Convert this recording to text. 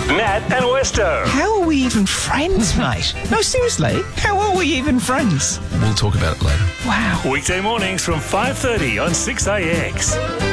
Nat and Westo. How are we even friends, mate? No, seriously, how are we even friends? We'll talk about it later. Wow. Weekday mornings from 5:30 on 6AX.